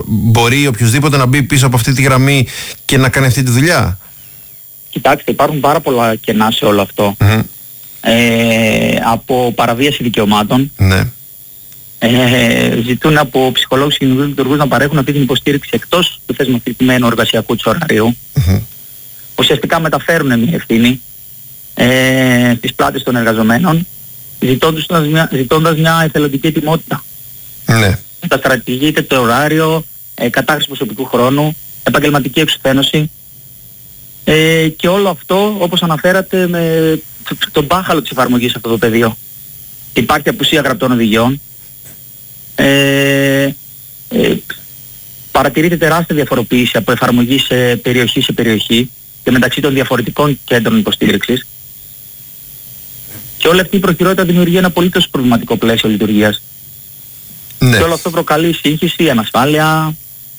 μπορεί οποιοδήποτε να μπει πίσω από αυτή τη γραμμή και να κάνει αυτή τη δουλειά? Κοιτάξτε, υπάρχουν πάρα πολλά κενά σε όλο αυτό. Από παραβίαση δικαιωμάτων. Ναι. Ζητούν από ψυχολόγους και κοινωνικούς λειτουργούς να παρέχουν αυτή την υποστήριξη εκτός του θεσμοθετημένου εργασιακού τους ωραρίου. Ουσιαστικά μεταφέρουν μια ευθύνη στις πλάτες των εργαζομένων, ζητώντας μια εθελοντική ετοιμότητα. Ναι. Καταστρατηγείται το ωράριο, κατάχρηση προσωπικού χρόνου, επαγγελματική εξουθένωση, και όλο αυτό, όπως αναφέρατε, με τον μπάχαλο της εφαρμογής σε αυτό το πεδίο. Υπάρχει απουσία γραπτών οδηγιών, παρατηρείται τεράστια διαφοροποίηση από εφαρμογή σε περιοχή και μεταξύ των διαφορετικών κέντρων υποστήριξης, και όλη αυτή η προχειρότητα δημιουργεί ένα απολύτως προβληματικό πλαίσιο λειτουργίας. Ναι. Και όλο αυτό προκαλεί σύγχυση, ανασφάλεια.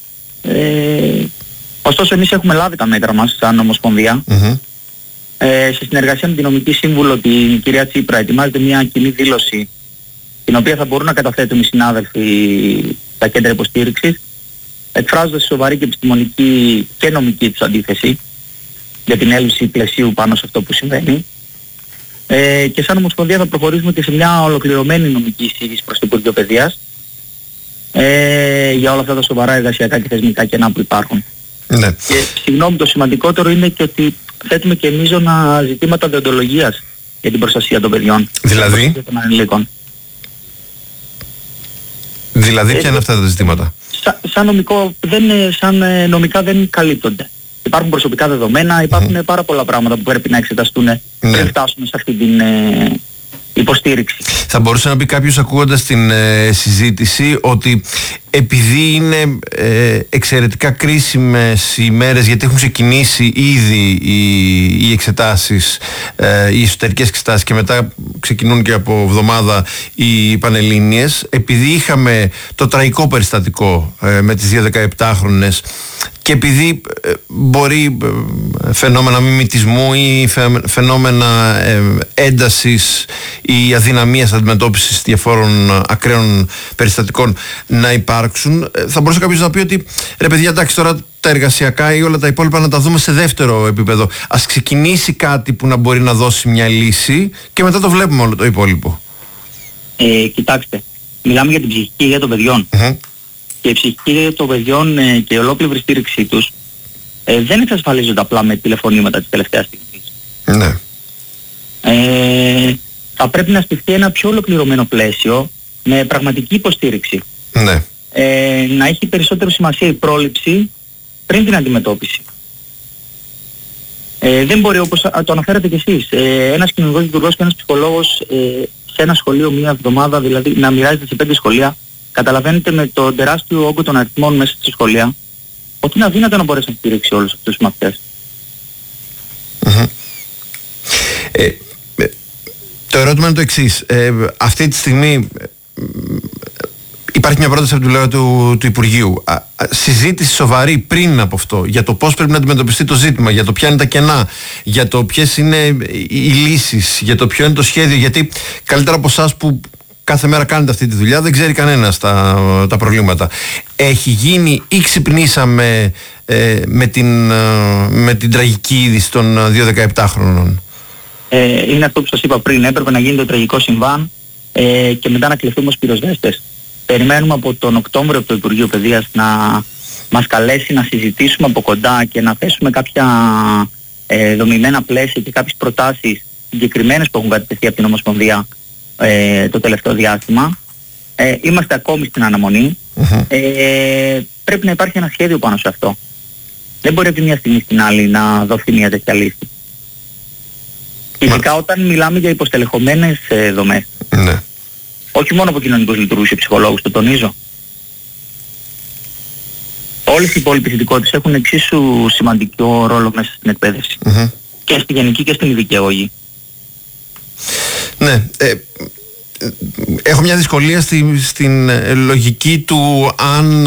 Ωστόσο εμείς έχουμε λάβει τα μέτρα μας σαν Ομοσπονδία. Σε συνεργασία με την νομική σύμβουλο, την κυρία Τσίπρα, ετοιμάζεται μια κοινή δήλωση, την οποία θα μπορούν να καταθέτουν οι συνάδελφοι στα κέντρα υποστήριξης, εκφράζοντας σοβαρή και επιστημονική και νομική τους αντίθεση για την έλλειψη πλαισίου πάνω σε αυτό που συμβαίνει. Και σαν Ομοσπονδία θα προχωρήσουμε και σε μια ολοκληρωμένη νομική εισήγηση προς το Υπουργείο Παιδείας για όλα αυτά τα σοβαρά εργασιακά και θεσμικά κενά που υπάρχουν. Ναι. Και συγγνώμη, το σημαντικότερο είναι και ότι θέτουμε και μείζωνα ζητήματα δεοντολογίας για την προστασία των παιδιών. Δηλαδή? Και των ανηλίκων. Δηλαδή ποια είναι αυτά τα ζητήματα? Σαν νομικά δεν καλύπτονται. Υπάρχουν προσωπικά δεδομένα, υπάρχουν πάρα πολλά πράγματα που πρέπει να εξεταστούν πριν φτάσουμε σε αυτή την υποστήριξη. Θα μπορούσε να πει κάποιος, ακούγοντας την συζήτηση, ότι επειδή είναι εξαιρετικά κρίσιμες οι μέρες, γιατί έχουν ξεκινήσει ήδη οι εξετάσεις, οι εσωτερικές εξετάσεις, και μετά ξεκινούν και από εβδομάδα οι πανελλήνιες, επειδή είχαμε το τραγικό περιστατικό με τις 2 17χρονες, και επειδή μπορεί φαινόμενα μιμητισμού ή φαινόμενα έντασης ή αδυναμίας αντιμετώπισης διαφόρων ακραίων περιστατικών να υπάρξουν, θα μπορούσε κάποιος να πει ότι ρε παιδιά, εντάξει, τώρα τα εργασιακά ή όλα τα υπόλοιπα να τα δούμε σε δεύτερο επίπεδο. Ας ξεκινήσει κάτι που να μπορεί να δώσει μια λύση και μετά το βλέπουμε όλο το υπόλοιπο. Κοιτάξτε, μιλάμε για την ψυχική υγεία των παιδιών. Και η ψυχική υγεία των παιδιών και η ολόκληρη στήριξή τους δεν εξασφαλίζονται απλά με τηλεφωνήματα της τελευταίας στιγμής. Ναι. Θα πρέπει να στηθεί ένα πιο ολοκληρωμένο πλαίσιο με πραγματική υποστήριξη. Ναι. Να έχει περισσότερο σημασία η πρόληψη πριν την αντιμετώπιση. Δεν μπορεί, όπως το αναφέρατε κι εσείς, ένας κοινωνικός λειτουργός και ένας ψυχολόγος σε ένα σχολείο μία εβδομάδα, δηλαδή να μοιράζεται σε 5 σχολεία. Καταλαβαίνετε με το τεράστιο όγκο των αριθμών μέσα στη σχολεία ότι είναι αδύνατο να μπορέσει να στηρίξει όλους αυτούς τους μαθητές. Το ερώτημα είναι το εξής. Αυτή τη στιγμή υπάρχει μια πρόταση από την πλευρά του Υπουργείου. Συζήτηση σοβαρή πριν από αυτό για το πώς πρέπει να αντιμετωπιστεί το ζήτημα, για το ποια είναι τα κενά, για το ποιες είναι οι λύσεις, για το ποιο είναι το σχέδιο. Γιατί καλύτερα από εσάς που κάθε μέρα κάνετε αυτή τη δουλειά, δεν ξέρει κανένας τα προβλήματα. Έχει γίνει ή ξυπνήσαμε με την τραγική είδηση των 2 17χρονων? Είναι αυτό που σας είπα πριν. Έπρεπε να γίνει το τραγικό συμβάν και μετά να κληθούμε ως πυροσβέστες. Περιμένουμε από τον Οκτώβριο από το Υπουργείο Παιδείας να μας καλέσει να συζητήσουμε από κοντά και να θέσουμε κάποια δομημένα πλαίσια και κάποιες προτάσεις συγκεκριμένες που έχουν κατατεθεί από την Ομοσπονδία το τελευταίο διάστημα. Είμαστε ακόμη στην αναμονή. Πρέπει να υπάρχει ένα σχέδιο πάνω σε αυτό. Δεν μπορεί από τη μια στιγμή στην άλλη να δοθεί μια τέτοια λύση. Ειδικά όταν μιλάμε για υποστελεχωμένες δομές. Ναι. Όχι μόνο από κοινωνικούς λειτουργούς και ψυχολόγους, το τονίζω. Όλες οι υπόλοιπες ειδικότητες έχουν εξίσου σημαντικό ρόλο μέσα στην εκπαίδευση. Και στη γενική και στην ειδική αγωγή. Ναι. έχω μια δυσκολία στην λογική του αν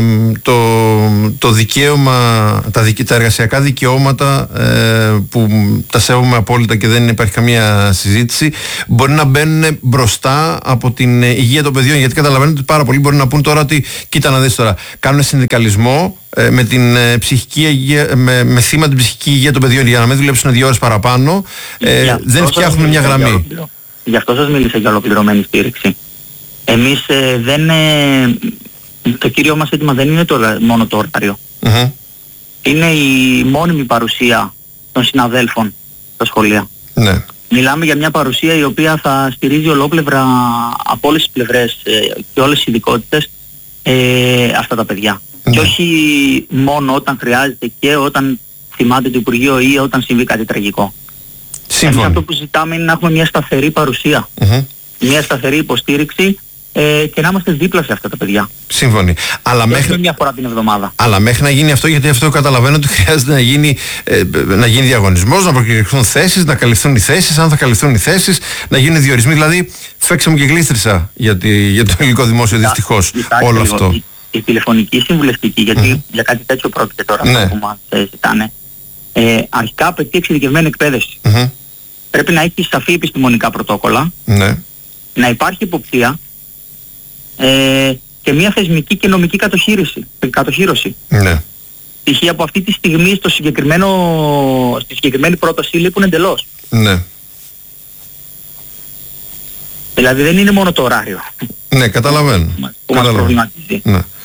το δικαίωμα, τα εργασιακά δικαιώματα που τα σέβομαι απόλυτα και δεν υπάρχει καμία συζήτηση, μπορεί να μπαίνουν μπροστά από την υγεία των παιδιών. Γιατί καταλαβαίνετε ότι πάρα πολλοί μπορεί να πούν τώρα ότι κοίτα να δεις τώρα, κάνουν συνδικαλισμό με την ψυχική υγεία, με θύμα την ψυχική υγεία των παιδιών για να μην δουλέψουν 2 ώρες παραπάνω, δεν φτιάχνουν μια γραμμή. Γι' αυτό σας μίλησα για ολοκληρωμένη στήριξη. Εμείς το κύριο μας αίτημα δεν είναι μόνο το ορτάριο. Είναι η μόνιμη παρουσία των συναδέλφων στα σχολεία. Ναι. Μιλάμε για μια παρουσία η οποία θα στηρίζει ολόπλευρα από όλες τις πλευρές και όλες τις ειδικότητες αυτά τα παιδιά. Και όχι μόνο όταν χρειάζεται και όταν θυμάται το Υπουργείο ή όταν συμβεί κάτι τραγικό. Εμείς αυτό που ζητάμε είναι να έχουμε μια σταθερή παρουσία, μια σταθερή υποστήριξη και να είμαστε δίπλα σε αυτά τα παιδιά. Σύμφωνοι. Αλλά μέχρι μια φορά την εβδομάδα. Αλλά μέχρι να γίνει αυτό, γιατί αυτό καταλαβαίνω ότι χρειάζεται να γίνει διαγωνισμός, να προκηρυχθούν θέσεις, να καλυφθούν οι θέσεις, αν θα καλυφθούν οι θέσεις, να γίνουν διορισμοί. Δηλαδή, φέξε μου και γλίστρισα για το ελληνικό δημόσιο, δυστυχώς, όλο αυτό. Η τηλεφωνική συμβουλευτική, γιατί για κάτι τέτοιο πρόκειται τώρα που μας ζητάνε, αρχικά απαιτεί εξειδικευμένη εκπαίδευση. Πρέπει να έχει σαφή επιστημονικά πρωτόκολλα, να υπάρχει υποπτία και μια θεσμική και νομική κατοχύρωση. Στοιχεία από αυτή τη στιγμή στη συγκεκριμένη πρόταση λείπουν εντελώς. Δηλαδή δεν είναι μόνο το ωράριο. Ναι, καταλαβαίνω. Που μας προβληματίζει.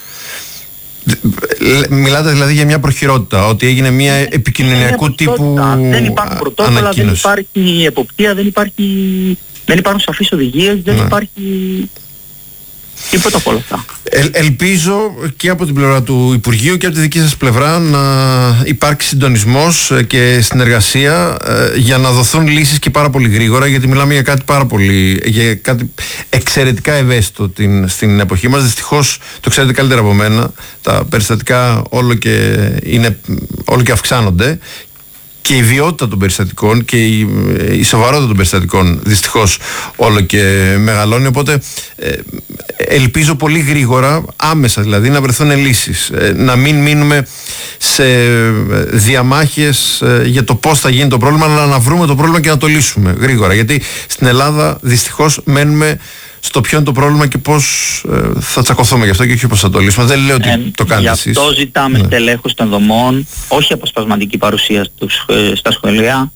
Μιλάτε δηλαδή για μια προχειρότητα, ότι έγινε μια επικοινωνιακού τύπου δεν υπάρχουν πρωτόκολλα, δεν υπάρχει εποπτεία, δεν υπάρχουν σαφείς οδηγίες, δεν υπάρχει τίποτα από όλα αυτά. Ελπίζω και από την πλευρά του Υπουργείου και από τη δική σας πλευρά να υπάρξει συντονισμός και συνεργασία για να δοθούν λύσεις και πάρα πολύ γρήγορα, γιατί μιλάμε για κάτι εξαιρετικά ευαίσθητο στην εποχή μας. Δυστυχώς το ξέρετε καλύτερα από μένα, τα περιστατικά όλο και αυξάνονται και η βιότητα των περιστατικών και η σοβαρότητα των περιστατικών δυστυχώς όλο και μεγαλώνει, οπότε ελπίζω πολύ γρήγορα, άμεσα δηλαδή, να βρεθούν λύσεις, να μην μείνουμε σε διαμάχες για το πώς θα γίνει το πρόβλημα, αλλά να βρούμε το πρόβλημα και να το λύσουμε γρήγορα, γιατί στην Ελλάδα δυστυχώς μένουμε στο ποιο είναι το πρόβλημα και πώς θα τσακωθούμε γι' αυτό και όχι πώς θα το λύσουμε. Δεν λέω ότι το κάνετε εσείς. Γι' αυτό ζητάμε στελέχους των δομών, όχι αποσπασματική παρουσία στα σχολεία,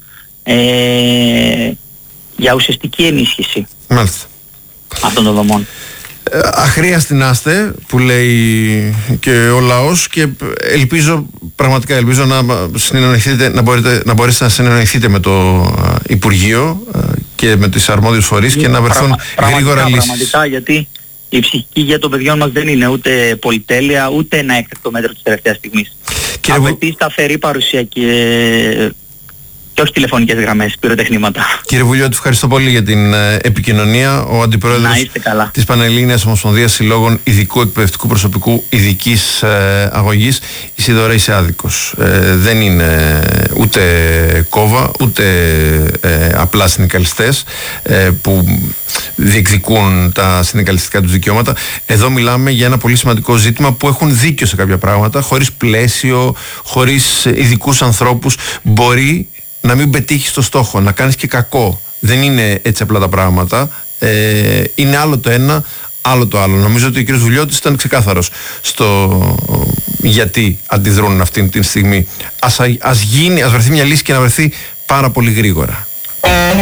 για ουσιαστική ενίσχυση αυτών των δομών. Αχρίαστη να είστε, που λέει και ο λαός, και πραγματικά ελπίζω να μπορέσετε να συνεννοηθείτε με το Υπουργείο και με τις αρμόδιους φορείς και να βρεθούν γρήγορα λύσεις. Πραγματικά, γιατί η ψυχική υγεία των παιδιών μας δεν είναι ούτε πολυτέλεια, ούτε ένα έκτακτο μέτρο της τελευταίας στιγμής. Απαιτεί σταθερή παρουσία και όχι τηλεφωνικές γραμμές, πυροτεχνήματα. Κύριε Βουλιώτη, ευχαριστώ πολύ για την επικοινωνία. Ο Αντιπρόεδρος της Πανελλήνιας Ομοσπονδίας Συλλόγων Ειδικού Εκπαιδευτικού Προσωπικού Ειδικής Αγωγής, η Σιδωρά Ισεάδικος. Δεν είναι ούτε κόβα, ούτε απλά συνδικαλιστές που διεκδικούν τα συνδικαλιστικά τους δικαιώματα. Εδώ μιλάμε για ένα πολύ σημαντικό ζήτημα που έχουν δίκιο σε κάποια πράγματα, χωρίς πλαίσιο, χωρίς ειδικούς ανθρώπους, μπορεί να μην πετύχεις το στόχο, να κάνεις και κακό. Δεν είναι έτσι απλά τα πράγματα. Είναι άλλο το ένα, άλλο το άλλο. Νομίζω ότι ο κ. Βουλιώτης ήταν ξεκάθαρος στο γιατί αντιδρούν αυτή τη στιγμή. Ας βρεθεί μια λύση και να βρεθεί πάρα πολύ γρήγορα.